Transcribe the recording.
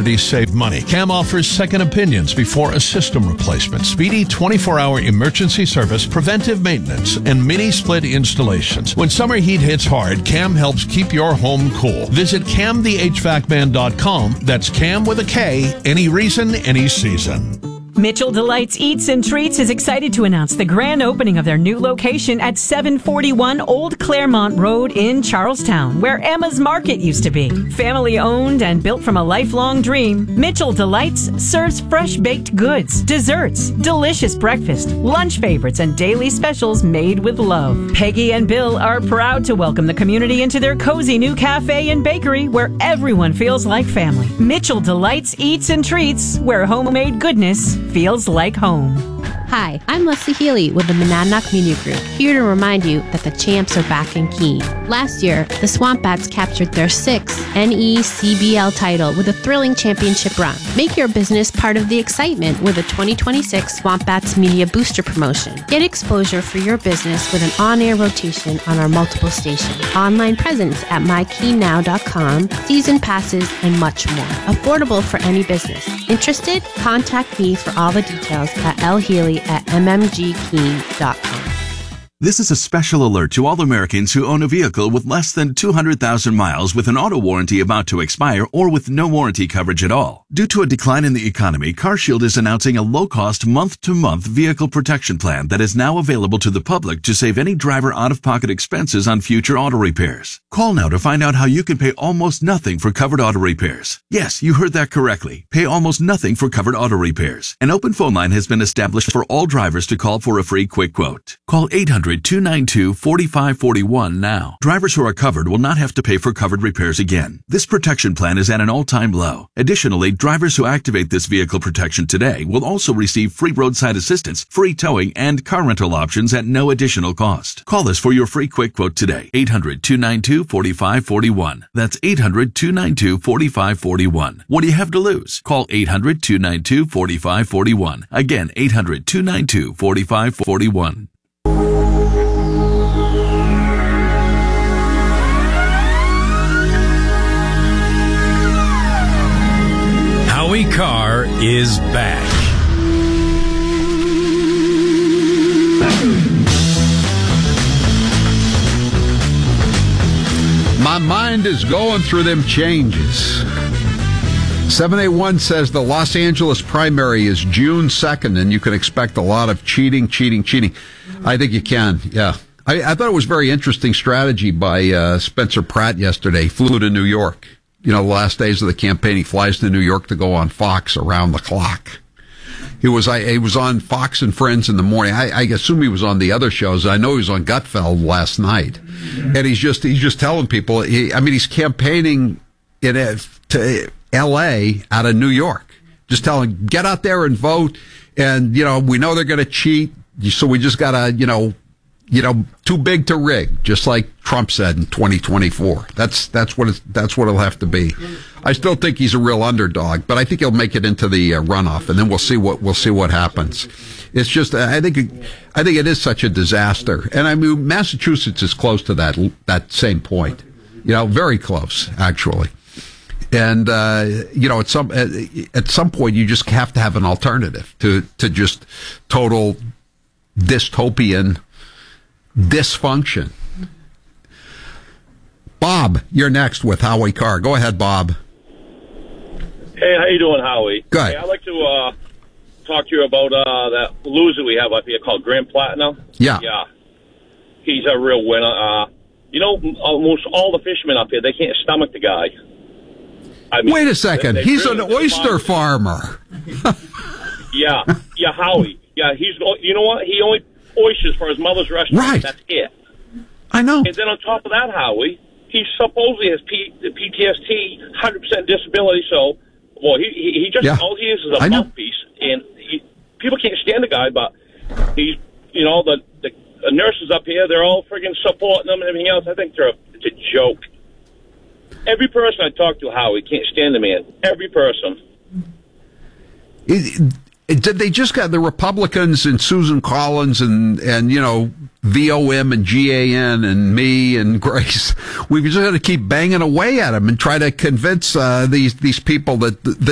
communities save money. CAM offers second opinions before a system replacement, speedy 24-hour emergency service, preventive maintenance, and mini-split installations. When summer heat hits hard, CAM helps keep your home cool. Visit CAMTheHVACman.com. That's CAM with a K. Any reason, any season. Mitchell Delights Eats and Treats is excited to announce the grand opening of their new location at 741 Old Claremont Road in Charlestown, where Emma's Market used to be. Family owned and built from a lifelong dream, Mitchell Delights serves fresh baked goods, desserts, delicious breakfast, lunch favorites, and daily specials made with love. Peggy and Bill are proud to welcome the community into their cozy new cafe and bakery where everyone feels like family. Mitchell Delights Eats and Treats, where homemade goodness feels like home. Hi, I'm Leslie Healy with the Monadnock Media Group, here to remind you that the champs are back in Keene. Last year, the Swamp Bats captured their 6th NECBL title with a thrilling championship run. Make your business part of the excitement with the 2026 Swamp Bats Media Booster Promotion. Get exposure for your business with an on-air rotation on our multiple stations, online presence at mykeennow.com, season passes, and much more. Affordable for any business. Interested? Contact me for all the details at lhealy@mmgkeene.com. This is a special alert to all Americans who own a vehicle with less than 200,000 miles with an auto warranty about to expire or with no warranty coverage at all. Due to a decline in the economy, CarShield is announcing a low-cost month-to-month vehicle protection plan that is now available to the public to save any driver out-of-pocket expenses on future auto repairs. Call now to find out how you can pay almost nothing for covered auto repairs. Yes, you heard that correctly. Pay almost nothing for covered auto repairs. An open phone line has been established for all drivers to call for a free quick quote. Call 800-292-4541 now. Drivers who are covered will not have to pay for covered repairs again. This protection plan is at an all-time low. Additionally, drivers who activate this vehicle protection today will also receive free roadside assistance, free towing, and car rental options at no additional cost. Call us for your free quick quote today. 800-292-4541. That's 800-292-4541. What do you have to lose? Call 800-292-4541. Again, 800-292-4541. Howie Carr is back. My mind is going through them changes. 781 says the Los Angeles primary is June 2nd, and you can expect a lot of cheating. I think you can, yeah. I thought it was a very interesting strategy by Spencer Pratt yesterday. He flew to New York. You know, the last days of the campaign, he flies to New York to go on Fox around the clock. He was on Fox and Friends in the morning. I assume he was on the other shows. I know he was on Gutfeld last night. And he's just telling people, he's campaigning to L.A. out of New York. Just telling, get out there and vote. And, we know they're going to cheat. So we just got to, too big to rig, just like Trump said in 2024. That's what it'll have to be. I still think he's a real underdog, but I think he'll make it into the runoff, and then we'll see what happens. It's just I think it is such a disaster, and I mean Massachusetts is close to that same point, very close actually. And at some point you just have to have an alternative to just total dystopian dysfunction. Bob, you're next with Howie Carr. Go ahead, Bob. Hey, how you doing, Howie? Good. Hey, I'd like to talk to you about that loser we have up here called Grant Platino. Yeah. Yeah. He's a real winner. Almost all the fishermen up here, they can't stomach the guy. Wait a second. He's an oyster farmer. Yeah, Howie. Yeah, you know what? He only oysters for his mother's restaurant. Right. That's it. I know. And then on top of that, Howie, he supposedly has PTSD, 100% disability. So, all he is a mouthpiece, and people can't stand the guy. But he's, the nurses up here, they're all friggin' supporting him and everything else. I think it's a joke. Every person I talk to, Howie, can't stand the man. Every person. Did they just got the Republicans and Susan Collins and VOM and GAN and me and Grace? We've just got to keep banging away at them and try to convince these people that